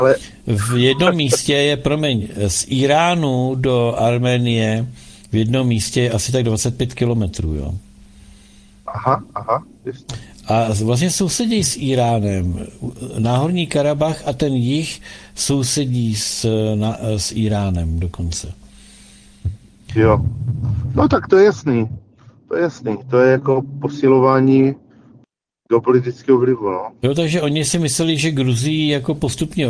v jednom místě je, promiň, z Iránu do Arménie v jednom místě je asi tak 25 kilometrů, jo. Aha, jasně. A vlastně sousedí s Iránem. Náhorní Karabach a ten jih sousedí s Iránem dokonce. Jo. No tak to je jasný. To je jasný. To je jako posilování geopolitického vlivu, no. Jo, takže oni si mysleli, že Gruzii jako postupně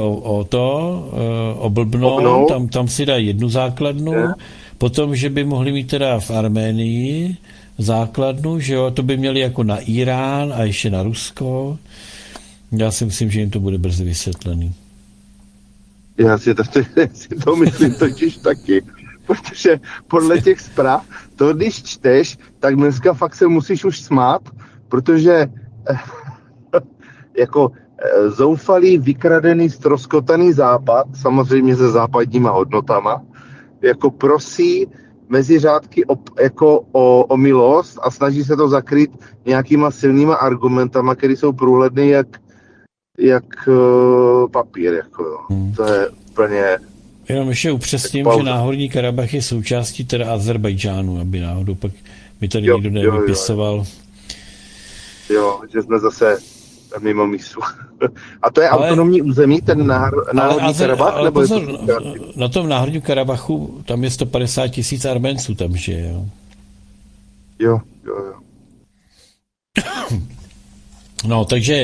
oblbnou, tam si dají jednu základnu, potom, že by mohli mít teda v Arménii základnu, že jo, to by měli jako na Irán a ještě na Rusko. Já si myslím, že jim to bude brzy vysvětlený. Já si to myslím totiž taky, protože podle těch zpráv, to když čteš, tak dneska fakt se musíš už smát, protože jako zoufalý, vykradený, ztroskotaný západ, samozřejmě se západníma hodnotama, jako prosí mezi řádky o milost a snaží se to zakrýt nějakýma silnýma argumentama, které jsou průhledné jak papír. Jako, jo. To je úplně... Jenom ještě upřesním, že Náhorní Karabach je součástí teda Azerbajdžánu, aby náhodou pak mi tady nikdo nevypisoval. Jo, že jsme zase mimo mísu. A to je autonomní území, ten Náhorní Karabach? Nebo pozor, na tom Náhorním Karabachu tam je 150 000 Arménců tam žije, jo. Jo. No, takže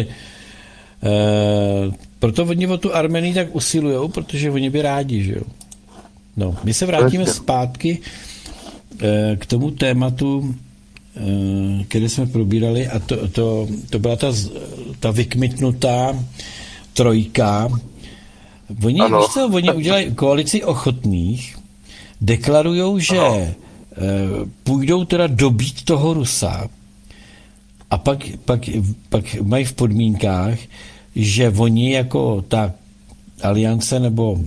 proto oni o tu Armenii tak usilujou, protože oni by rádi, že jo. No, my se vrátíme zpátky k tomu tématu, které jsme probírali, a to byla ta vykmitnutá trojka. Oni udělají koalici ochotných, deklarujou, že půjdou teda dobít toho Rusa a pak mají v podmínkách, že oni jako ta aliance nebo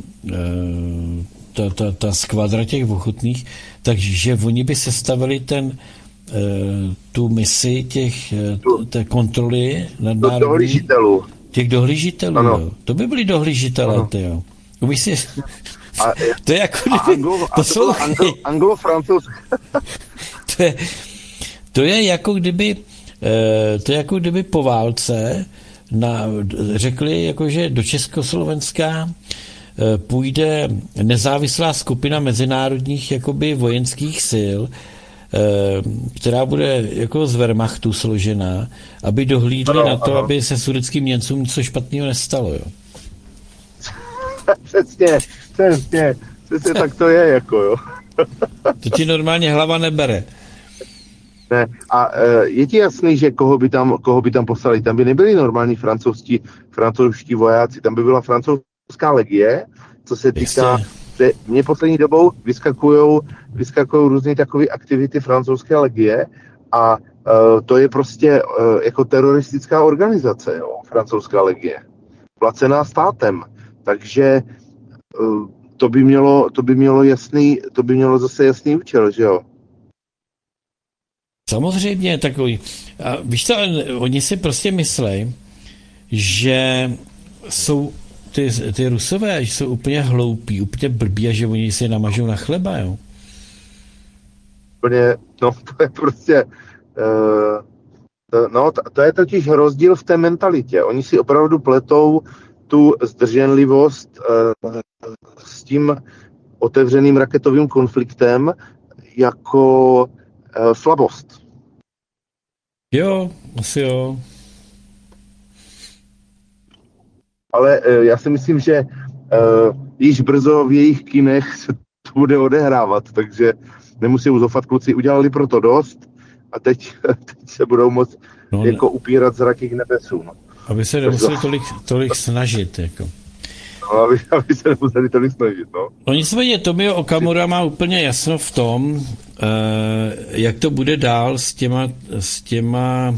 ta skvadra těch ochotných, takže oni by sestavili tu misi té kontroly nadnárodní. Těch dohlížitelů, jo. To by byli dohlížitelé, jo. To je jako kdyby... Anglo-francouzské. To je jako kdyby po válce řekli, jakože do Československa půjde nezávislá skupina mezinárodních jakoby vojenských sil, která bude jako z Wehrmachtu složená, aby dohlídli na to, aby se sudetským Němcům něco špatného nestalo, jo. Přesně, tak to je, jako, jo. To ti normálně hlava nebere. Ne, a je ti jasný, že koho by tam poslali? Tam by nebyli normální francouzští vojáci, tam by byla francouzská legie, co se týká, že mě poslední dobou vyskakují různé takové aktivity francouzské legie a to je prostě jako teroristická organizace, jo, francouzská legie, placená státem, takže to by mělo zase jasný účel, že jo. Samozřejmě takový. A víš co, oni si prostě myslí, že jsou ty Rusové, že jsou úplně hloupí, úplně blbí a že oni si namažou na chleba, jo? Úplně, no to je prostě, to je totiž rozdíl v té mentalitě. Oni si opravdu pletou tu zdrženlivost s tím otevřeným raketovým konfliktem jako slabost. Jo, asi jo. Ale já si myslím, že již brzo v jejich kinech se to bude odehrávat, takže nemusí zoufat, kluci udělali pro to dost a teď se budou moct jako upírat zraky k nebesům. No. Aby se nemuseli tolik snažit, jako. No, aby se nemuseli tolik snažit, no. Nicméně Tomio Okamura má úplně jasno v tom, jak to bude dál s těma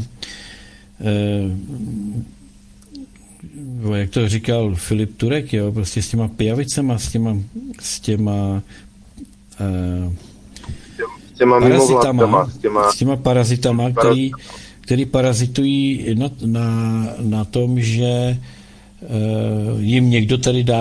jak to říkal Filip Turek, jo, prostě s těma pijavicema, s těma parazitama, který parazitují na tom, že jim někdo tady dá